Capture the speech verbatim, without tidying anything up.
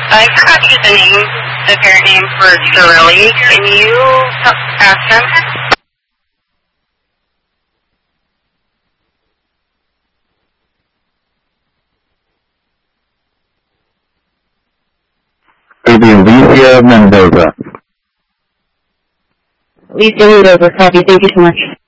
I forgot to get the name, the parent name for Sorelli. Can you ask him? It'll be Alicia Mendoza. Alicia Mendoza, copy. Thank you so much.